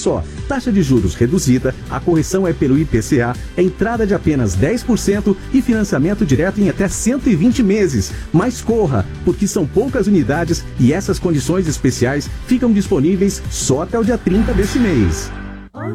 só, taxa de juros reduzida, a correção é pelo IPCA, entrada de apenas 10% e financiamento direto em até 120 meses. Mas corra, porque são poucas unidades e essas condições especiais ficam disponíveis só até o dia 30 deste mês.